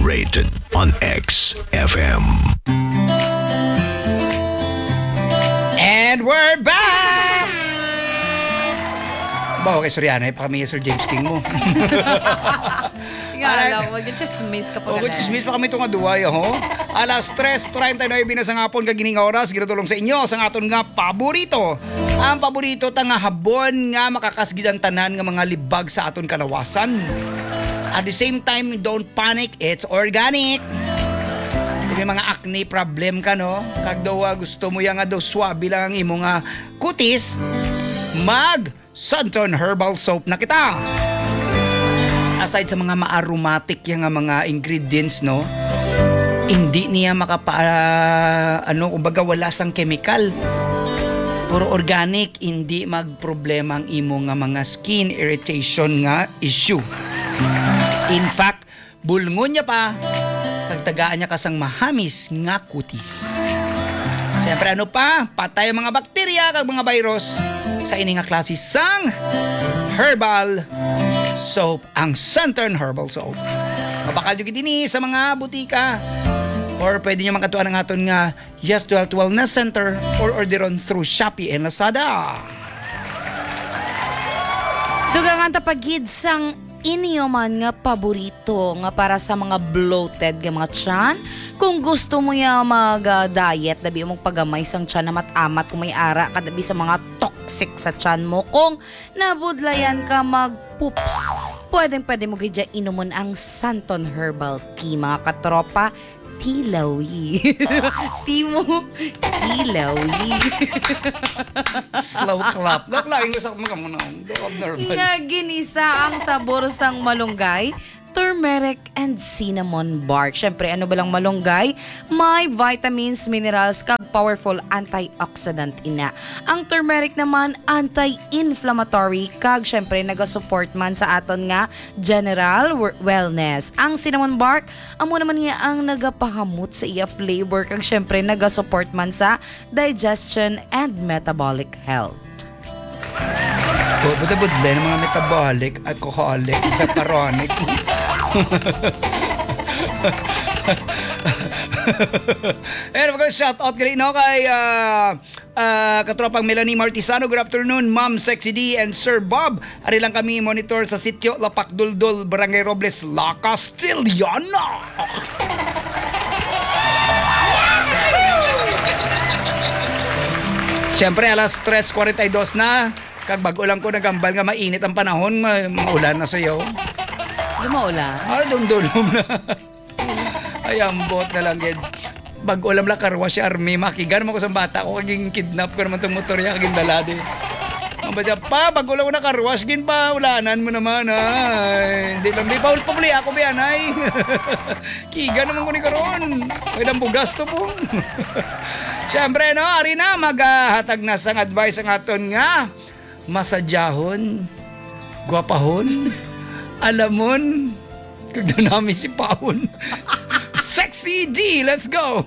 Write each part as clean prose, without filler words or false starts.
Rated on XFM. And we're back! Bawa kay Soriana, baka may Sir James King mo. Nga lang, wag yung chismis ka pa O, chismis pa kami itong aduay, ho? Alas 3:39 na sa ngapon kagining oras, ginatulong sa inyo sa aton nga paborito. Ang paborito ta nga habon nga makakasgid ang tanan nga mga libag sa aton kalawasan. At the same time, don't panic, it's organic. Kung may mga acne problem ka, no? Kag daw gusto mo yang nga daw swabe lang ang imo nga kutis, mag Santon Herbal Soap na kita. Aside sa mga ma-aromatic yung mga ingredients, no, hindi niya kumbaga wala sang chemical. Puro organic, hindi magproblema ang imo nga mga skin irritation nga issue. In fact, bulngon niya pa, tagtagaan niya kasang mahamis nga kutis. Siyempre ano pa, patay ang mga bakterya kag mga virus sa ini nga klase sang herbal soap, ang Santon Herbal Soap. Mabakal yung din sa mga butika or pwede nyo makatuan ng aton nga Yes to Health Wellness Center or orderon through Shopee and Lazada. Dugang ang tapagid sang inyo man nga paborito nga para sa mga bloated nga mga tiyan. Kung gusto mo ya mag-diet, dabi mong pagamay sang tiyan na matamat kung may ara, kadabi sa mga toxic sa tiyan mo. Kung nabudlayan ka mag-poops, pwede mo gaya inumon ang Santon Herbal Tea, mga katropa. Tilawi. Timo, tilawi. Slow clap. Laklaing ko sa mga munang. Nga ginisa ang sabor sang malunggay, turmeric and cinnamon bark. Syempre, ano ba lang malunggay? May vitamins, minerals, kag powerful antioxidant ina. Ang turmeric naman, anti-inflammatory, kag syempre nagasupport man sa aton nga general wellness. Ang cinnamon bark, amo naman niya ang nagapahamot sa iya flavor, kag syempre nagasupport man sa digestion and metabolic health. Budabudlay ng mga metabolic, alcoholic, saccharonic. And we're gonna shout out gali no kay katropang Melanie Martisano. Good afternoon, Ma'am Sexy D and Sir Bob. Ari lang kami monitor sa sitio Lapak Duldul, Barangay Robles, La Castillana. Siyempre alas 3:42 na. Kag bago lang ko nagambal nga mainit ang panahon, maulan na sayo. Di maulan? Ay, dundulom na. Ay, ambot na lang yan. Bago alam lang karwa si Army, makigan mo ko sa bata ko, kaging kidnap ko naman itong motor niya, kaging dalade. Ang badya, pa, bago lang ko na karwas, gin pa, ulanan mo naman, ay. Hindi lang, di pa ulpabli, ako ba yan, ay. Kigan naman ko ni karon. May dambugas to po. Siyempre, no, ari na, maghatag na sang advice ang aton nga. Masadyahon, guwapahon, alamon, kagdo namin si Paon. Sexy D, let's go!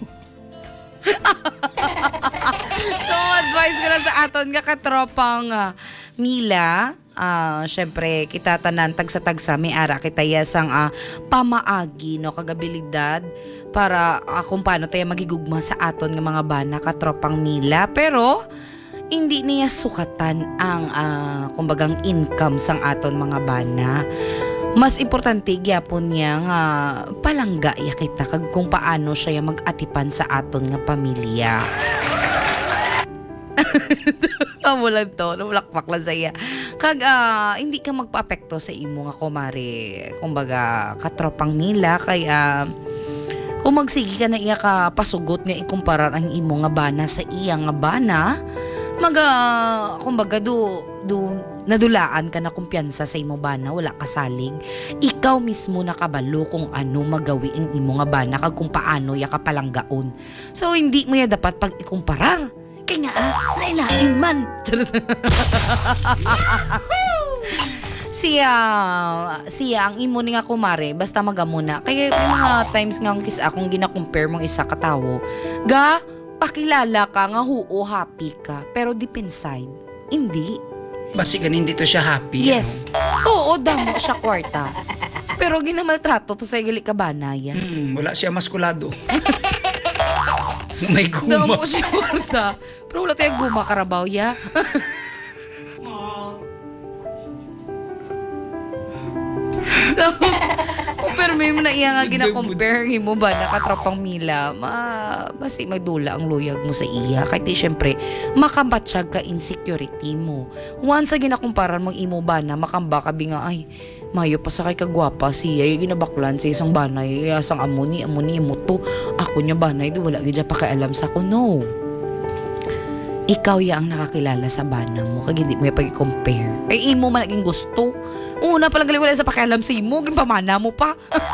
So, advice ko lang sa aton nga katropang Mila. Syempre, kita tanan tagsa-tagsa, may ara kita yasang pamaagi, no, kagabilidad para kung paano tayo magigugma sa aton nga mga bana katropang Mila. Pero, hindi niya sukatan ang kumbagang income sang aton mga bana. Mas importante gyapon niya nga palangga ya kita kag kung paano siya mag-atipan sa aton nga pamilya. Amo lang to, namulakpak lang saya. Kag hindi ka magpa-apekto sa imo nga kumare, kumbaga katropang Mila kaya kung magsigi ka na iya ka pasugot nga ikumparar ang imo nga bana sa iya nga bana, kumbaga nadulaan ka na kumpiyansa sa imo bana, wala ka salig. Ikaw mismo nakabalo kung ano magawi ang imo nga bana kag kung paano ya kapalanggaon. So hindi mo ya dapat pag ikumparar. Kaya nga lain-lain man. siya ang imo ni nga kumare basta magamuna. Kaya may mga times nga akong gina-compare mong isa ka tawo, ga pakilala ka nga huo happy ka, pero deep inside hindi. Basikan hindi to siya happy. Yes. Oo, damo siya kwarta. Pero ginamaltrato to sa gali ka banay. Wala siya maskulado. May Damo guma. siya kurta. Pero wala tayo guma karabaw ya. Pero may mo na iya nga gina-compare mo ba nakatropang Mila, basi magdula ang luyag mo sa iya. Kahit di syempre, makabatsyag ka insecurity mo. Once na ginakumparan mong imo ba na makamba ka nga, ay, mayo pa sa kay kagwapa siya, yung ginabaklan sa isang banay, asang amuni, imo to. Ako niya banay, di wala gidya pakialam sa ako. No. Ikaw ya ang nakakilala sa bana mo, kag hindi mo yung pag-compare. Ay, imo man naging gusto. Una palang galing wala sa pakialam sa imo, gimpamana mo pa.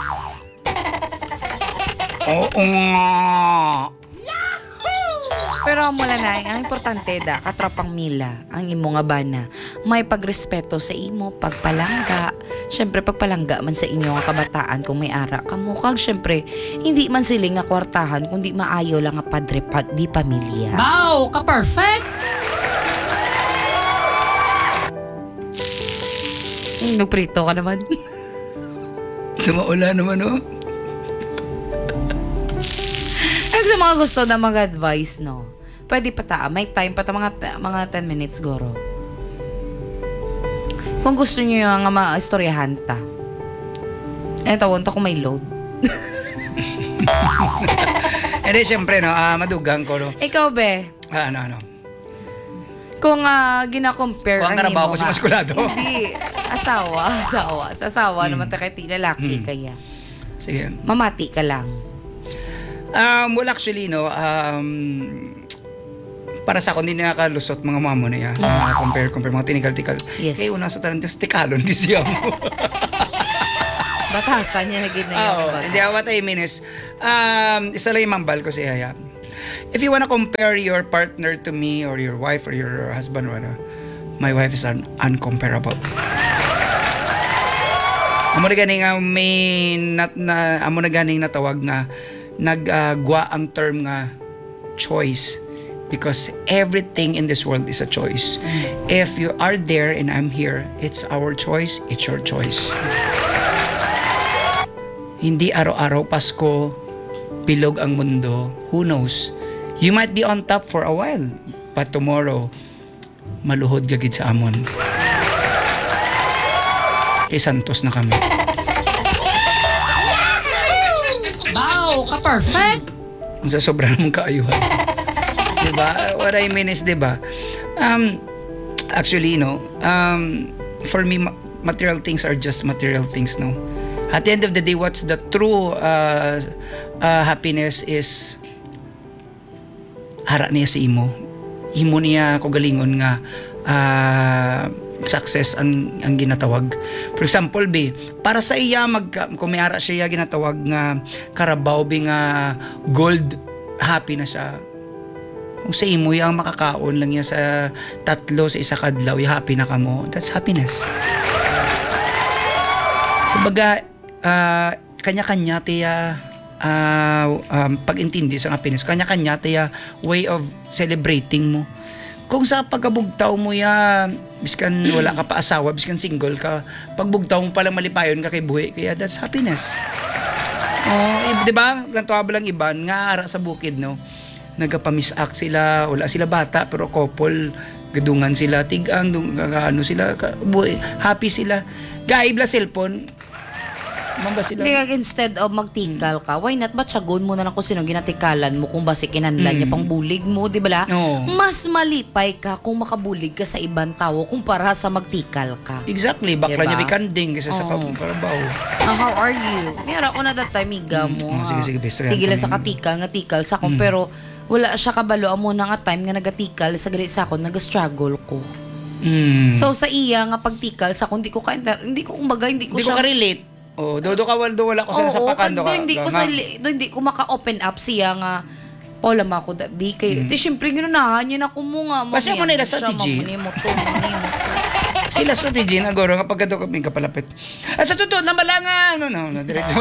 Oo nga. Pero mula na, ang importante da, katropang Mila, ang imo nga bana, may pagrespeto sa imo, pagpalangga. Syempre, pagpalangga man sa inyo nga kabataan kung may ara ka mo. Kag syempre, hindi man sila nga kwartahan, kundi maayo lang nga padre di pamilya. Wow, ka-perfect! Nagprito ka naman. Tumaula naman, oh. Ang sa mga gusto na mag-advise, no? Pwede pa ta, may time pa ta, mga 10 minutes, goro. Kung gusto niyo yung nga ma-istoryahan ta. Tawon ta kung may load. Hindi, siyempre, no, madugang ko, no. Ikaw, be, Ano. kung gina-compare Kung ang trabaho ko si maskulado. Hindi, asawa. Sa asawa naman ta kay lalaki kaya. Sige. Mamati ka lang. Well, actually, no, para sa ako, hindi nakakalusot mga mamo na yan. Compare, mga tinikal-tikal. Yes. Kaya una sa tarantos, tikalon, di siya mo. Batasan niya na gid na yun. Hindi, what I mean is, isa lang yung mambal ko si Yaya. If you wanna compare your partner to me or your wife or your husband, my wife is uncomparable. Amo na ganing amo na ganing natawag nga naggwa ang term nga choice, because everything in this world is a choice. If you are there and I'm here, it's our choice, it's your choice. Hindi araw-araw Pasko, bilog ang mundo. Who knows? You might be on top for a while, but tomorrow, maluhod gagid sa amon. Kay Santos na kami. Wow, ka-perfect! Kung sa sobrang mong kaayuhan. Diba? What I mean is, diba? Actually, for me, material things are just material things, no? At the end of the day, what's the true happiness is hara niya sa imo. Imo niya kagalingon nga success ang ginatawag. For example, para sa iya kung may ara siya ginatawag nga karabaw nga gold, happy na siya. Kung sa imo yang makakaon lang niya sa 3 sa isa kadlaw, happy na kamo. That's happiness. Kumbaga, kanya-kanya tiya pag-intindi sa happiness, kanya-kanya tiya way of celebrating mo. Kung sa pagkabugtaw mo biskan wala ka pa asawa, biskan single ka, pagbugtaw mo palang malipayon ka kay buhi, kaya that's happiness. Di ba? Lantuwa lang iban nga ara sa bukid, no? Nagapamisak sila, wala sila bata, pero couple, gadungan sila, tigang, sila, buhi, happy sila. Gaib la cellphone, mamba sila. Hindi, instead of magtikal ka, why not batsagon mo na lang kung sino ginatikalan mo, kung basi kinanlan niya pang bulig mo, di ba? No. Mas malipay ka kung makabulig ka sa ibang tao kumpara sa magtikal ka. Exactly, bakla Diba? niya bikanding kasi sa karabaw. How are you? Mayroon ako na that time, miga mo. Sige, best friend Sige lang kami. sa katikal, nga tikal sa ako, pero wala siya kabalo amo na nga time nga nagatikal sa gali sa ako, nag-struggle ko. So sa iya nga pagtikal sa ako, hindi ko kumbaga, hindi ko Hindi ko siya ka-relate. Dodo ka wala ko sa pakando ka. hindi ko maka-open up siya nga Paula ako da bi kay di syempre ginunahan niya na ko mo nga Kasi mo na yung strategy. Mani mo to. Sila strategy na goro nga pagkado kami kapalapit. Sa totoo na malangan. No, diretso.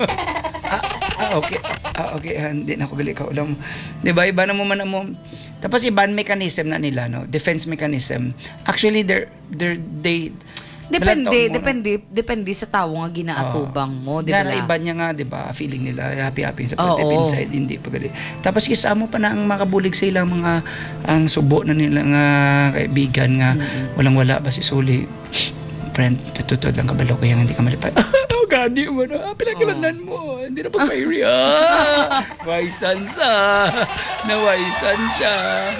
Okay, hindi na ako gali ka ulam. 'Di ba? Iba na mo man mo. Tapos iban mechanism na nila, no? Defense mechanism. Actually they Depende sa tao nga ginaatubang mo, di ba? Nga na iba niya nga, di ba? Feeling nila, happy sa Oo. deep inside, hindi pa gali. Tapos isa mo pa na ang makabulig sa ilang mga, ang subo na nila nga kaibigan nga, walang-wala ba si Suli? Friend, tututod lang kabalo ko yung hindi ka malipay. Oh, gani mo na. Pinagkalanan mo. Hindi na pag-fairy. Waisan sa. Nawaisan siya.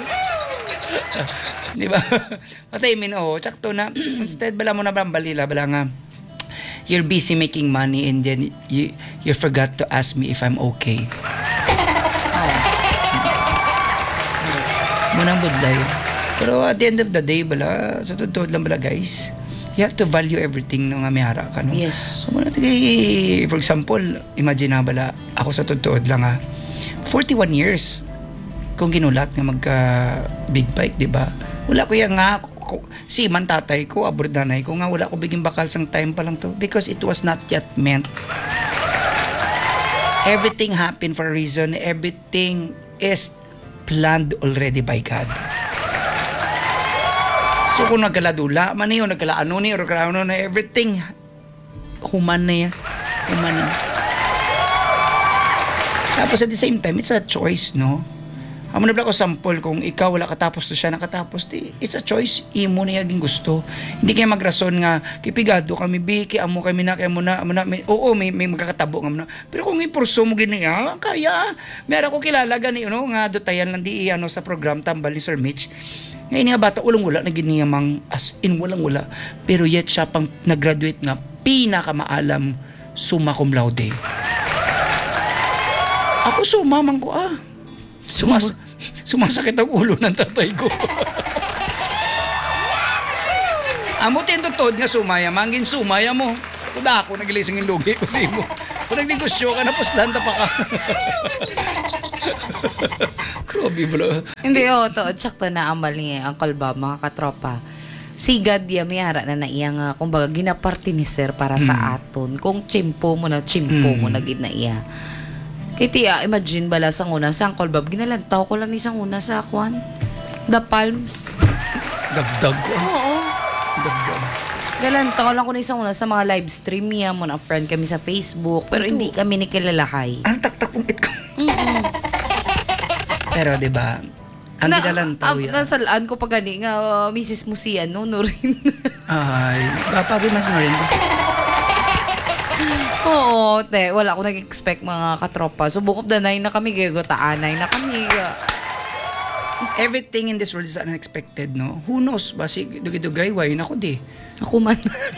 Di ba? Patay min, tsakto na. Instead, bala mo na balila, bala nga. You're busy making money and then you forgot to ask me if I'm okay. Munang budlay. Pero at the end of the day, bala, sa totoo lang bala, guys, you have to value everything no nga may hara ka, no? Yes. So, muna for example, imagine na bala, ako sa totoo lang 41 years kung ginulat nga magka big bike, di ba? Wala ko yan nga, si man tatay ko, abroad nanay ko nga, wala ko biging bakal sang time pa lang to because it was not yet meant. Everything happened for a reason. Everything is planned already by God. So kung nagkaladula man yun, nagkalaano ni, or nagkalaano na, everything human na yan. Human na. Tapos at the same time, it's a choice, no? Amo na ko sample, kung ikaw wala katapos to siya nakatapos, it's a choice. Imo na yung gusto. Hindi kayo magrason nga, kipigado kami, biki, amo kami na, kaya mo na, oo, may magkakatabo nga mo na. Pero kung ipurso mo gini, kaya, meron ko kilala gani, nga dutayan lang di sa program, tambal ni Sir Mitch. Ngayon nga bata, walang-wala na giniyamang as in walang-wala. Pero yet siya pang nag-graduate nga, pinakamaalam summa cum laude. Ako sumamang ko sumasakit ang ulo ng tatay ko. Amo tindotod nga sumaya, mangin sumaya mo. Kuda ako nagilising yung lugi ko sa imo. Kung nagnegosyo ka, napuslan pa ka. Grabe bro. Hindi, to, tsakto na amal ni Uncle Bob, mga katropa. Si God ya mayara na iya nga, kumbaga, ginaparti ni Sir para sa aton. Kung chimpo mo na gid na iya. Kiti, imagine bala sang una, sa Uncle Bob, ginalantaw ko lang ni sang una sa Kwan. The Palms. Dagdag ko. Oo. Dagdag. Galantaw lang ko ni sang una sa mga live stream niya mo na friend kami sa Facebook, pero hindi kami nikilalahay. Ang taktak pong it ko. Pero 'di ba? Ang ginalantaw yan. Nasalaan ko pa gani nga Mrs. mo si Nurin. Ay, papagay mas na rin. Oo, wala ako nag-expect mga katropa. So, bukod danay na kami, taanay na kami. Everything in this world is unexpected, no? Who knows? Basi, dugay-dugay, why na ako di. Ako man.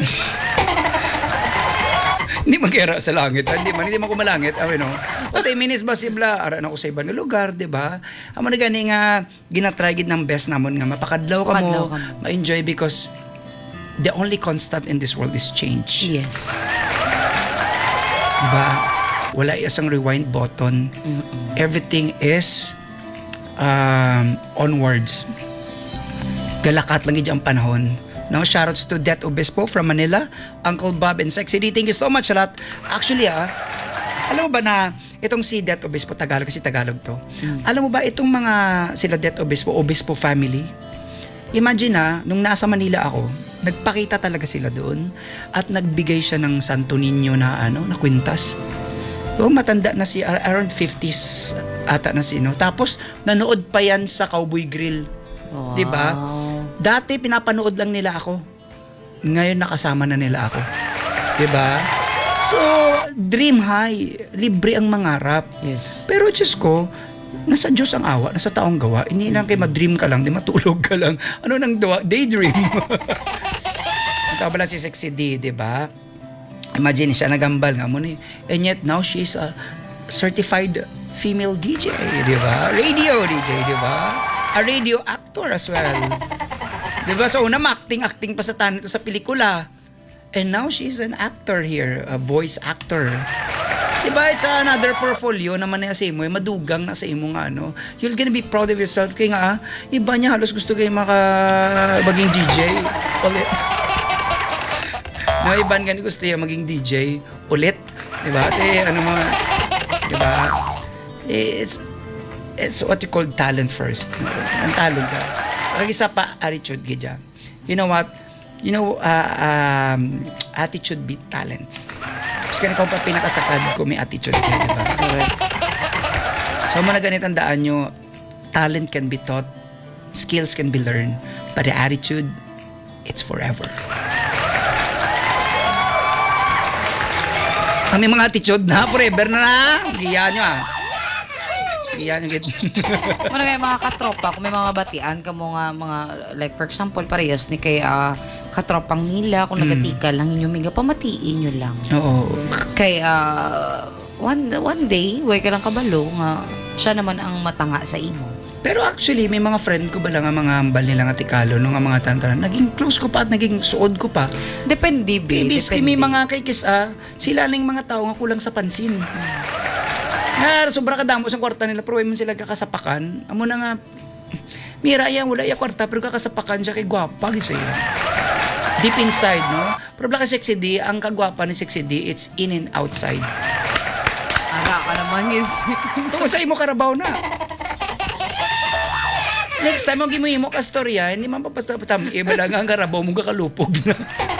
Hindi man kaya sa langit. Hindi man ko malangit. No? What I mean is, basibla, aran ako sa ibang lugar, di ba? Amo na gani nga, ginatry gid ng best namon nga, mapakadlaw ka mo, ma-enjoy because the only constant in this world is change. Yes. Diba? Wala isang rewind button. Everything is onwards. Galakat lang ang panahon. Now, shoutouts to Det Obispo from Manila, Uncle Bob and Sexy D. Thank you so much a lot. Actually, alam mo ba na itong si Det Obispo, Tagalog kasi Tagalog to. Alam mo ba itong mga sila Det Obispo family? Imagine nung nasa Manila ako, nagpakita talaga sila doon at nagbigay siya ng Santo Niño na na kwintas. So, matanda na si around 50s ata na si Tapos nanood pa yan sa Cowboy Grill. Wow. 'Di ba? Dati pinapanood lang nila ako. Ngayon nakasama na nila ako. 'Di ba? So, dream high, libre ang mangarap. Yes. Pero Diyos ko, nasa Diyos ang awa, nasa taong gawa. Hindi lang kayo madream ka lang, di matulog ka lang. Ano nang daydream? Ito pala si Sexy D, di ba? Imagine siya nagambal nga mo ni. And yet now she's a certified female DJ, di ba? Radio DJ, di ba? A radio actor as well. Di ba? So una acting pa sa tanan ito sa pelikula. And now she's an actor here, a voice actor. Diba, it's another portfolio naman na sa imo, madugang na sa imo nga, you're gonna be proud of yourself. Kaya nga, iba niya halos gusto kayo maging DJ ulit. Iban gani gusto niya maging DJ ulit. Diba? Diba? It's what you call talent first. Ang talent ka. Parang isa pa, attitude, gidya. You know what? attitude beat talents. Kasi kung ikaw pa pinakasakad ko, may attitude ka, diba? Correct. So, muna ganit ang daan nyo, talent can be taught, skills can be learned, but the attitude, it's forever. Kami mga attitude na, forever na. Giyan nyo Giyan nyo git. Muna kayo mga katropa, kung may mga batian ka mga like for example, parehas ni kay katropang nila, kung nagatika lang inyo, miga, pamatiin nyo lang. Oo. Kay one day, way ka lang kabalo, nga siya naman ang matanga sa imo. Pero actually, may mga friend ko ba lang ang mga hambal nila nga tikalo, no, nga mga tantanan. Naging close ko pa at naging suod ko pa. Depende, babe. Ibig may mga kay kisa, sila lang mga tao nga kulang sa pansin. Nga, sobra kadamo sa kwarta nila, pero mo sila kakasapakan. Amo na nga, mira yan, wala iya kwarta, pero kakasapakan siya kay gwapa, gisa yan. Deep inside, no? Pero kay Sexy D, ang kagwapa ni Sexy D, it's in and outside. Ara ka naman yun. Tungkol sa imo karabaw na. Next time, mag imo ka storya, hindi man papatam, iba lang ang karabaw mong kakalupog na.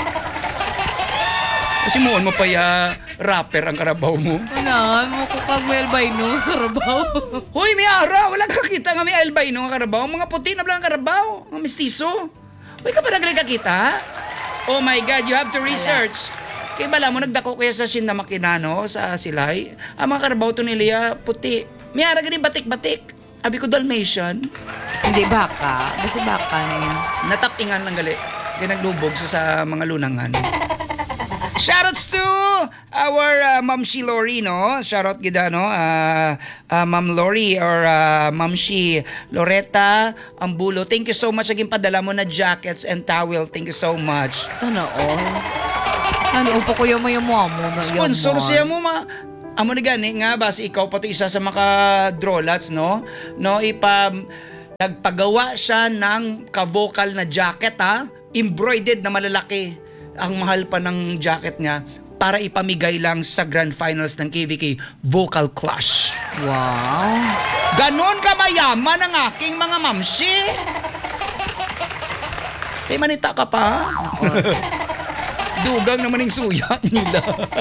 Kasi muon mo pa ya rapper ang karabaw mo. Ano, mo ko kag may albino karabaw. Hoy, may ara, wala kang kita nga may albino nga karabaw. Mga puti na lang ang karabaw, mga mestizo. Hoy, ka pa nagli kakita? Oh my God, you have to research. Kaya bala mo, nagdako kaya sa Shin na Makinano, sa Silay. Ang mga karabaw to nila, puti. May ara gani batik-batik. Abi ko Dalmatian. Hindi baka, basta baka na yun. Natapingan lang gali. Kaya naglubog sa mga lunangan. Shoutouts to our Ma'am Shi Lori, no? Shoutout gida, no? Ma'am Lori or Ma'am Shi Loretta Ambulo. Thank you so much. Again, padala mo na jackets and towel. Thank you so much. Sana all. Ano, upo ko yung mo. Sponsor siya mo, amo na gani nga, basi ikaw pati isa sa mga drolats, no? No, nagpagawa siya ng ka-vocal na jacket, ha? Embroidered na malalaki. Ang mahal pa ng jacket niya para ipamigay lang sa grand finals ng KVK Vocal Clash. Wow. Ganon ka mayaman ang aking mga mamsi. Eh, manita ka pa. Dugang naman yung suya nila.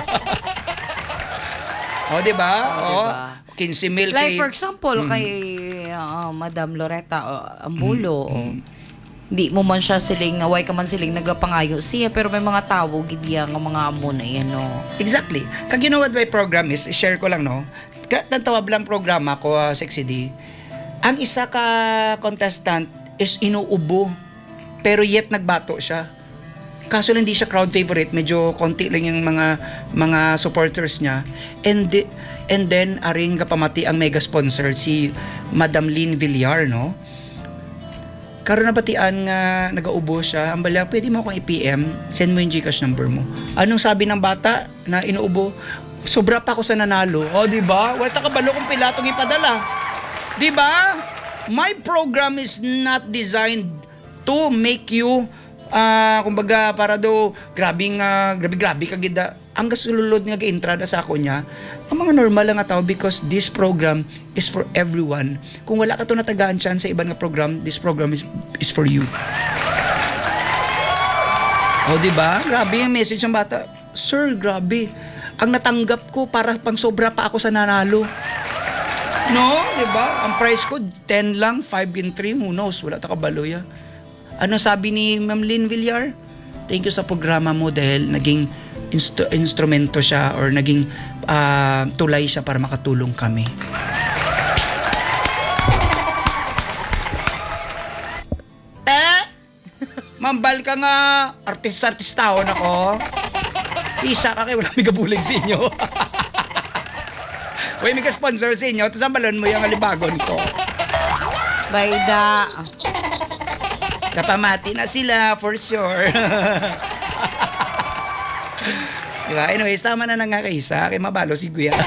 O, diba? O, 15 mil Like kay... for example, kay Madam Loretta Ambulo, di mo man siya siling, naway ka man siling nagapangayo siya, pero may mga tao, gidya nga mga amo na yan, no? Exactly. Kag you know what my program is, share ko lang, no? Tantawab lang programa ko, Sexy D. Ang isa ka contestant is inuubo, pero yet nagbato siya. Kaso lang hindi siya crowd favorite, medyo konti lang yung mga supporters niya. And then aring kapamati ang mega sponsor si Madam Lynn Villar, no? Karon nabatian nga nagaubo siya. Ang bala, pwede mo akong i-PM, send mo yung GCash number mo. Anong sabi ng bata na inuubo? Sobra pa ako sa nanalo. O, di ba? Wala kabalo kung pilatong ipadala. Di ba? My program is not designed to make you kumbaga para do grabe kagida ang gasululod nga ga-entrada sa ako niya ang mga normal lang nga tao because this program is for everyone. Kung wala ka to natagaan chance sa ibang nga program, this program is for you. O, diba? Grabe yung message ng bata. Sir, grabe. Ang natanggap ko para pang sobra pa ako sa nanalo. No? Diba? Ang price ko, 10 lang, 5 and 3. Who knows? Wala ta kabalo ya. Ano sabi ni Ma'am Lynn Villar? Thank you sa programa mo dahil naging instrumento siya or naging tulay siya para makatulong kami. Mambal ka nga, artist-artistahon ako. Isa ka kayo, wala may gabulig sa inyo. Uy, may ka-sponsor sa inyo, tapos ang balon mo yung alibagon ko. Bayda. Napamati na sila, for sure. Diba? Anyways, tama na nga kaisa, kay mabalo si Kuya.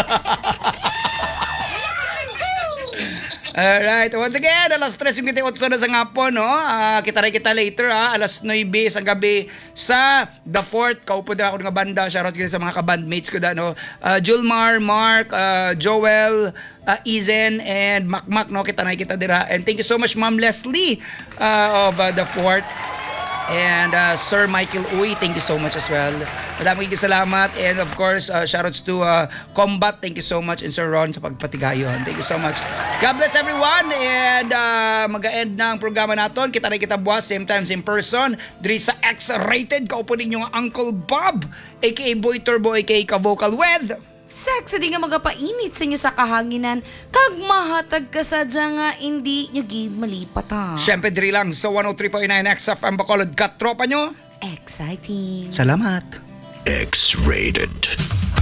Alright, once again, alas 3:28 na sa ngapon, no? Kita later, alas 9 sa gabi sa The Fort. Kaupo na ako ng banda. Shoutout ko sa mga kabandmates ko da, no? Julmar, Mark, Joel, Izen, and Makmak, no? Kita dira. And thank you so much, Ma'am Leslie of The Fort. And Sir Michael Uy, thank you so much as well. Madaming salamat. And of course, shoutouts to Combat, thank you so much. And Sir Ron sa pagpatigayon. Thank you so much. God bless everyone. And mag-end na ang programa natin. Kita rin kita buwas, same time, same person. Diri sa X-Rated, kaupunin yung Uncle Bob, aka Boy Turbo, aka Ka-Vocal with... Sexy di nga magapainit sa inyo sa kahanginan. Kag mahatag ka sadya nga hindi nyo gid malipat ha. Siyempre, diri lang sa 103.9 XFM Bacolod. Katropa nyo. Exciting. Salamat. X-rated.